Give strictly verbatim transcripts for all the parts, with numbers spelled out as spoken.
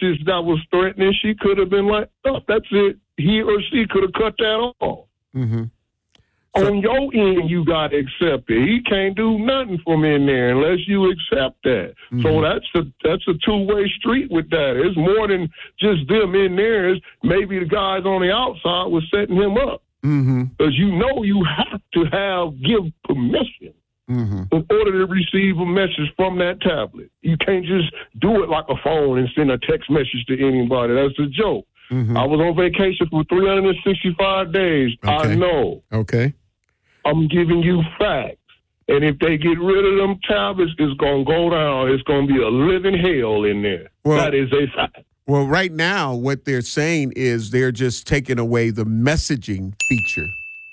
message that was threatening, she could have been like, oh, that's it. He or she could have cut that off. Mm-hmm. So, on your end, you got to accept it. He can't do nothing from in there unless you accept that. Mm-hmm. So that's a that's a two-way street with that. It's more than just them in there. It's maybe the guys on the outside was setting him up. Mm-hmm. Because you know you have to have give permission mm-hmm. in order to receive a message from that tablet. You can't just do it like a phone and send a text message to anybody. That's a joke. Mm-hmm. I was on vacation for three hundred sixty-five days. Okay. I know. Okay. I'm giving you facts. And if they get rid of them tablets, it's going to go down. It's going to be a living hell in there. Well, that is a fact. Well, right now, what they're saying is they're just taking away the messaging feature.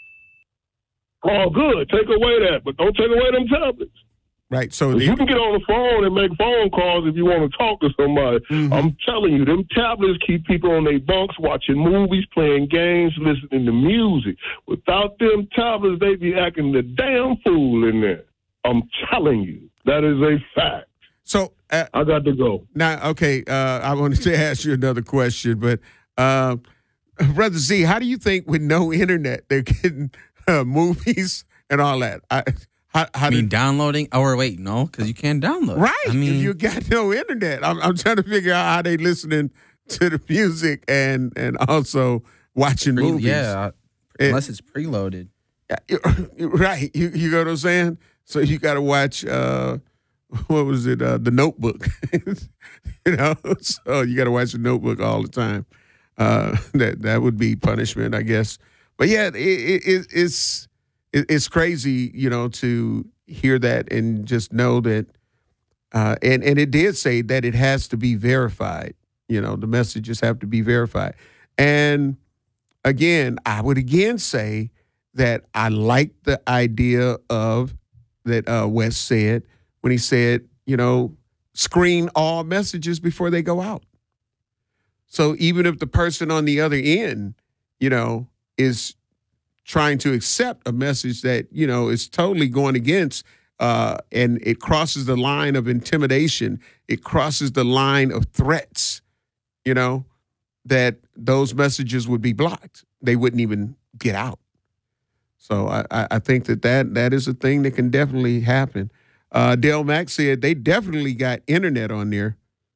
Oh, good. Take away that, but don't take away them tablets. Right. So you can get on the phone and make phone calls if you want to talk to somebody. Mm-hmm. I'm telling you, them tablets keep people on their bunks watching movies, playing games, listening to music. Without them tablets, they be acting the damn fool in there. I'm telling you, that is a fact. So uh, I got to go. Now, okay, uh, I wanted to ask you another question, but uh, Brother Z, how do you think with no internet they're getting uh, movies and all that? I, How, how I mean, did, downloading? Or wait, no, because you can't download. Right. I mean, if you got no internet. I'm, I'm trying to figure out how they listening to the music and and also watching pre, movies. Yeah, unless it, it's preloaded. Right. You you know what I'm saying? So you got to watch, uh, what was it, uh, The Notebook. you know? So you got to watch The Notebook all the time. Uh, that, that would be punishment, I guess. But, yeah, it, it, it's... It's crazy, you know, to hear that and just know that, uh, and, and it did say that it has to be verified. You know, the messages have to be verified. And again, I would again say that I like the idea of that uh, Wes said when he said, you know, screen all messages before they go out. So even if the person on the other end, you know, is trying to accept a message that, you know, is totally going against uh, and it crosses the line of intimidation. It crosses the line of threats, you know, that those messages would be blocked. They wouldn't even get out. So I, I think that, that that is a thing that can definitely happen. Uh, Dale Mack said they definitely got internet on there.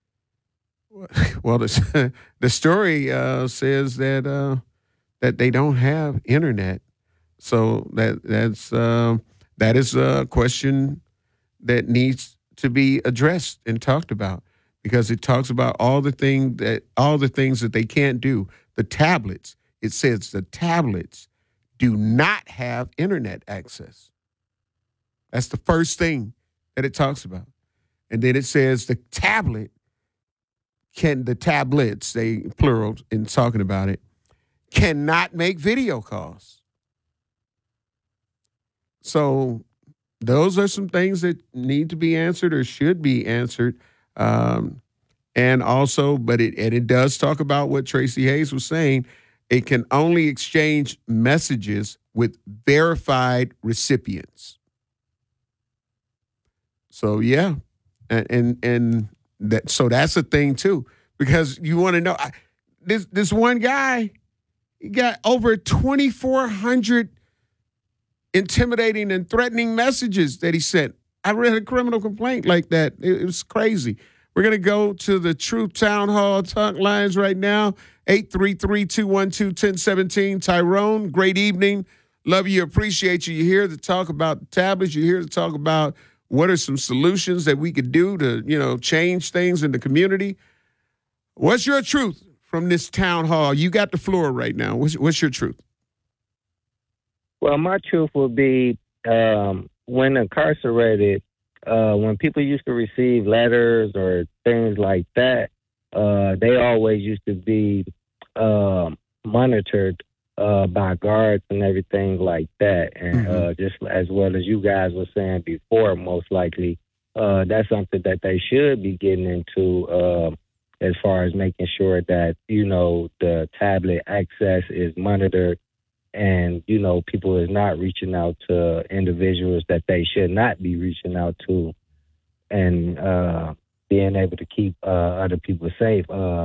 Well, the, the story uh, says that uh, that they don't have internet. So that that's uh, that is a question that needs to be addressed and talked about, because it talks about all the thing that all the things that they can't do. The tablets, it says the tablets do not have internet access. That's the first thing that it talks about. And then it says the tablet can the tablets, they plural in talking about it, cannot make video calls. So those are some things that need to be answered or should be answered. Um, and also, but it and it does talk about what Tracy Hayes was saying. It can only exchange messages with verified recipients. So yeah, and and, and that so that's a thing too, because you want to know I, this this one guy, he got over twenty-four hundred intimidating and threatening messages that he sent. I read a criminal complaint like that. It, it was crazy. We're going to go to the Truth Town Hall talk lines right now. eight three three, two one two, one zero one seven. Tyrone, great evening. Love you, appreciate you. You're here to talk about tablets. You're here to talk about what are some solutions that we could do to, you know, change things in the community. What's your truth from this town hall? You got the floor right now. What's, what's your truth? Well, my truth would be um, when incarcerated, uh, when people used to receive letters or things like that, uh, they always used to be uh, monitored uh, by guards and everything like that. And mm-hmm. uh, just as well as you guys were saying before, most likely, uh, that's something that they should be getting into uh, as far as making sure that, you know, the tablet access is monitored. And, you know, people is not reaching out to individuals that they should not be reaching out to, and uh, being able to keep uh, other people safe. Uh,